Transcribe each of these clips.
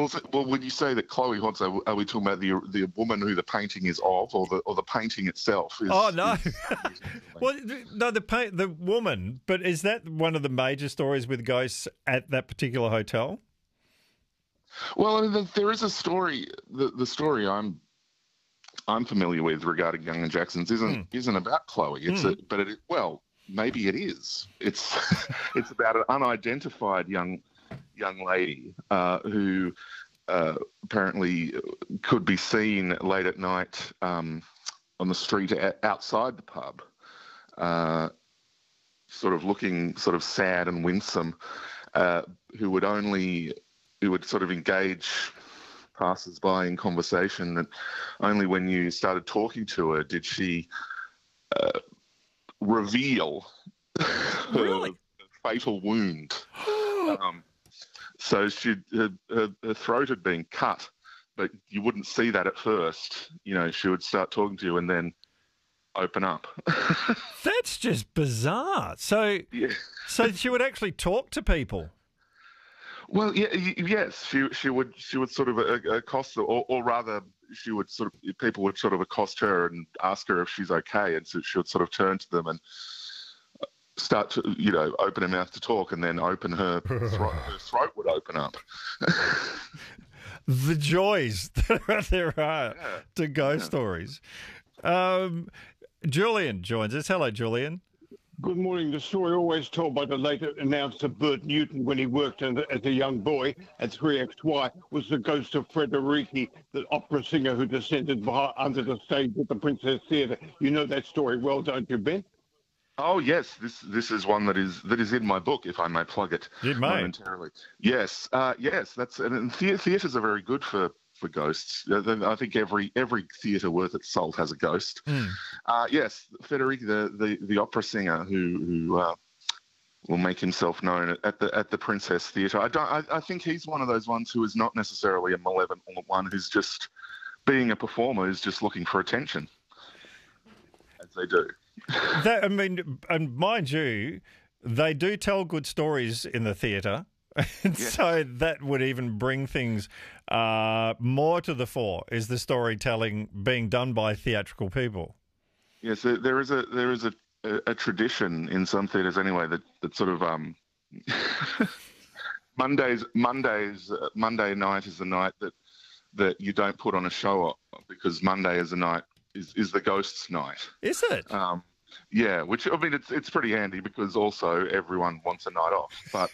Well, when you say that Chloe Hodds, are we talking about the woman who the painting is of, or the painting itself? Oh no, Well, well, no, the woman. But is that one of the major stories with ghosts at that particular hotel? I mean, there is a story. The story I'm familiar with regarding Young and Jackson's isn't about Chloe. Well, maybe it is. It's it's about an unidentified young lady who apparently could be seen late at night on the street outside the pub, sort of looking sort of sad and winsome, who would sort of engage passers-by in conversation, and only when you started talking to her did she reveal her fatal wound. So her throat had been cut, but you wouldn't see that at first. You know, she would start talking to you and then open up. That's just bizarre. So, Yeah. so she would actually talk to people. Well, yes, she would sort of accost, or rather, people would sort of accost her and ask her if she's okay, and so she would sort of turn to them and start to, open her mouth to talk, and then open her throat. Her throat would open up. The joys that there are to ghost stories. Julian joins us. Hello, Julian. Good morning. The story always told by the late announcer Bert Newton when he worked as a young boy at 3XY was the ghost of Frederici, the opera singer who descended under the stage at the Princess Theatre. You know that story well, don't you, Ben? Oh yes, this is one that is in my book, if I may plug it momentarily. Yes, yes, and theatres are very good for ghosts. I think every theatre worth its salt has a ghost. Yes, Federici, the opera singer who will make himself known at the Princess Theatre. I think he's one of those ones who is not necessarily a malevolent one, who's just being a performer, who's just looking for attention, as they do. And mind you, they do tell good stories in the theatre. And so that would even bring things more to the fore, is the storytelling being done by theatrical people. Yes, there is a tradition in some theatres anyway that sort of Monday night is the night that you don't put on a show because Monday is is the ghosts' night. Is it? Yeah, which I mean it's pretty handy because also everyone wants a night off, but.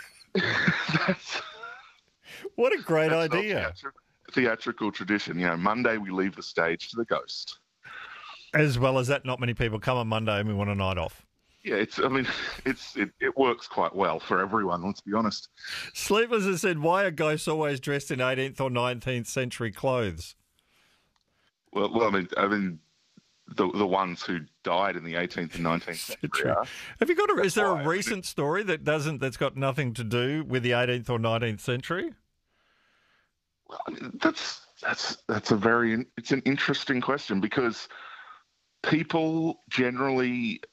What a great idea. Theatrical tradition. Monday we leave the stage to the ghost. As well as that, not many people come on Monday and we want a night off. Yeah, it works quite well for everyone, let's be honest. Sleepers has said, why are ghosts always dressed in 18th or 19th century clothes? Well, I mean the ones who died in the 18th and 19th century. Have you got is there a recent story that's got nothing to do with the 18th or 19th century? Well, that's it's an interesting question because people generally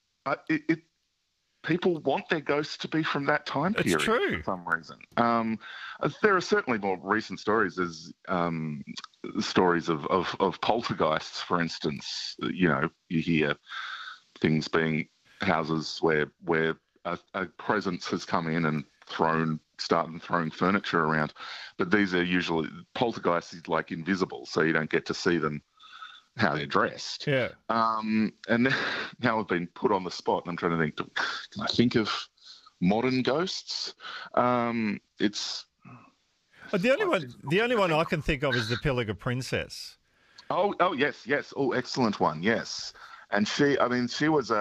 people want their ghosts to be from that time period. It's true. For some reason. There are certainly more recent stories. There's stories of poltergeists, for instance. You hear things being houses where a presence has come in and started throwing furniture around. But these are usually poltergeists is like invisible, so you don't get to see them how they're dressed. Yeah. And now I've been put on the spot, and I'm trying to think. Can I think of modern ghosts? It's the only one I can think of is the Pilliga Princess. Oh yes. Oh, excellent one. Yes, and she was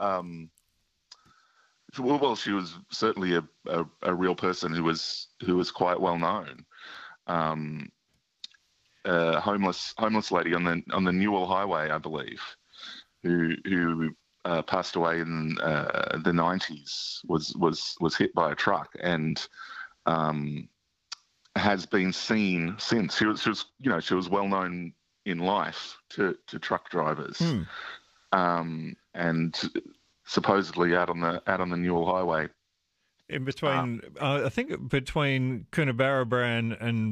she was certainly a real person who was quite well known. Homeless lady on the Newell Highway, I believe, who passed away in the 90s, was hit by a truck and has been seen since. She was well known in life to truck drivers, and supposedly out on the Newell Highway. In between, I think between Coonabarabran and